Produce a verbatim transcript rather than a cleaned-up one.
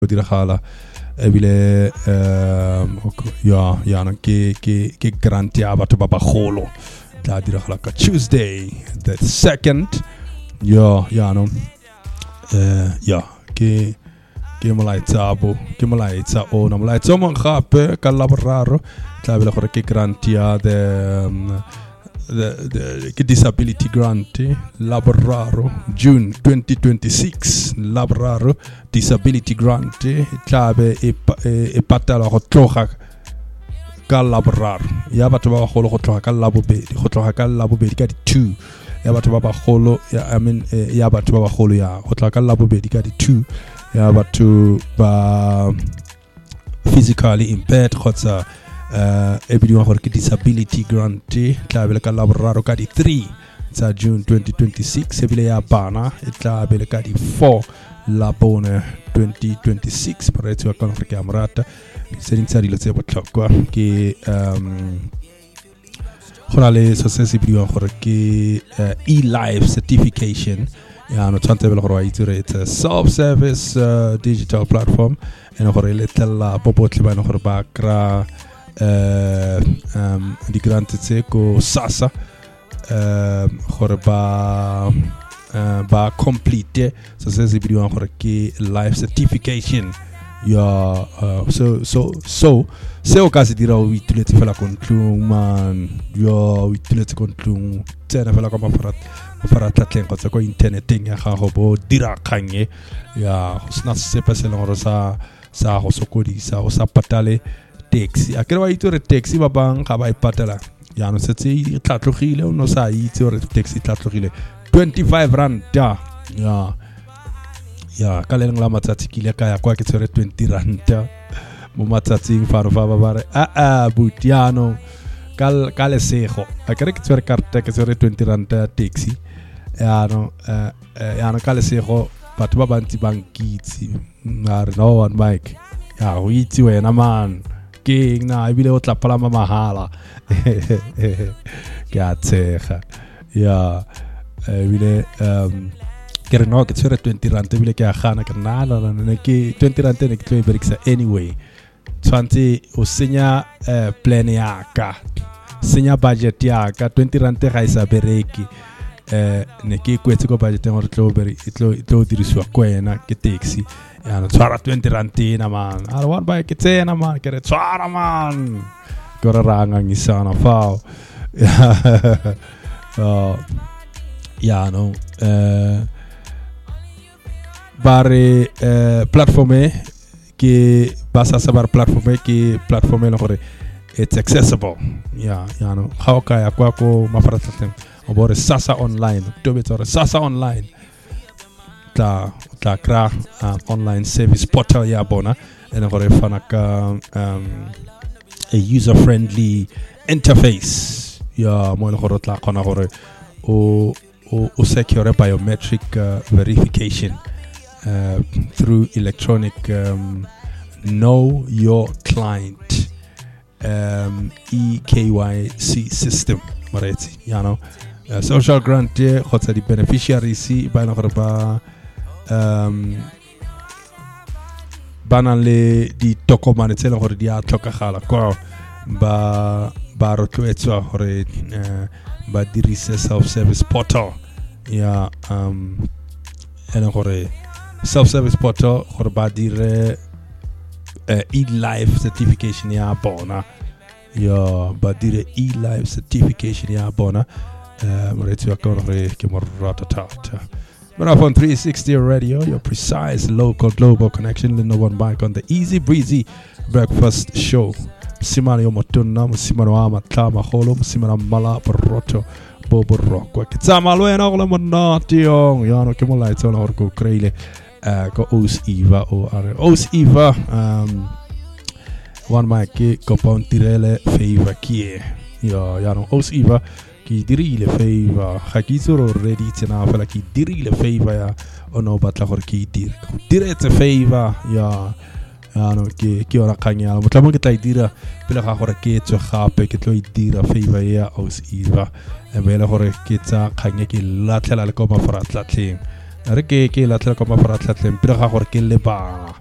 diragala ebile ya ya no ke ke ke grant ya batho ba bagolo tla diragala ka Tuesday the second ya ya no eh ya ke ke molaetsa bo ke molaetsa o na molaetsa mo gape ka la boraro tla bele gore ke grant ya the um, the, the disability grant laboraro June twenty twenty-six laboraro disability grant tlabe e e patala go tloga ka laboraro ya batho ba bagolo go tloga ka labobedi go tloga ka labobedi ka di two ya batho ba bagolo ya I mean ya batho ba bagolo ya go tloga ka labobedi ka di two ya batho ba physically impaired khotsa Uh, ebidiwa gore ke disability grant tla bele ka laboraro ka di three tsa June twenty twenty-six ebile ya bana e tla bele ka di four la bone twenty twenty-six paretso ya kana gore ke amrata se dintsa dilo tse botlhokwa ke um gona le so se se bidiwa gore ke uh, e-life certification ya no tshwantse bele gore wa itse re it's a self-service uh, digital platform ene gore le tla bobotle ba ene gore ba kra Uh, um, di grant tse ko SASSA uh, gore ba uh, ba complete so se se bidiwa gore ke life certification ya uh, so so so se o ka se dira o ituletse fela kontlung man yo o ituletse kontlung tsena fela ka mafarat mafarat tlatleng go tsa ko interneteng ya gago bo dira khanye ya go sna se pa se le gore sa sa go sokodisa o sa patale taxi a kere wa itse re taxi ba bang ga ba ipatela ya no setse e tlatlogile o no sa itse re taxi tlatlogile twenty-five rand ya ya ya ka le ngla matsatsi kile ka ya kwa ke tsere twenty rand mo matsatsing fa fa ba bare a a butiano kal kale sego a kere ke tsere karta ke tsere twenty rand taxi ya no ya no kale sego batho ba bantsi bankitsi na re no one mic ya o itse wena man ke na ebile o tla palama mahala ke a tshega ya ebile um ke re no ke tsere twenty rand ebile ke a gana ke na na na ke twenty rand ne ke tlo e berekisa anyway tshwantse o senya plan ya ka senya budget ya ka twenty rand ga isa bereki eh ne ke kwetse ko budget ngore tlo bere tlo tlo dirisiwa kwena ke taxi ya no tsara twenty rand na man I want buy ke tsena man ke re tsara man gore ranga ngisana fao uh ya no eh bare eh platform ke basa sabar platform ke platform le gore it's accessible ya ya no how ka ya kwa ko mafarateng obore SASSA online to be tsore SASSA online ta ta kra uh, online service portal ya bona ene gore fana ka um, a user friendly interface ya mo le gore tla khona gore o o, o secure biometric uh, verification uh, through electronic um, know your client um, E K Y C system mareti you know uh, social grant khotsa di beneficiaries ba no gore ba um bana le di tokomane tsela gore di a tlhokagala kwa ba ba rotloetswa gore uh, ba dirise self service portal ya um ene gore self service portal gore ba dire uh, e-life certification ya bona ya ba dire e-life certification ya bona uh, moretsi wa gore ke mo ratatata Marathon three sixty Radio, your precise local global connection with no one mic on the Easy Breezy Breakfast Show. Simano motuna, simano amata maholo, simano mala paroto, bobo rock. Kitama luena ola monatio, yano kemola itona orko kreile, ko os Eva o are os Eva. Um, one mic ko pontirele favor kie. Yo, yano os Eva. Ki diri le favor haki zoro ready tena fala ki diri le favor ya ono batla gore ki dir dire te favor ya ano ke ke ora kanya mo tla mo ke tla dira pele ga gore ke tswe gape ke tlo dira favor ya aus Eva e bele gore ke tsa kanya ke latlela le ko mafara tlatleng re ke ke latlela ko mafara tlatleng pele ga gore ke le ba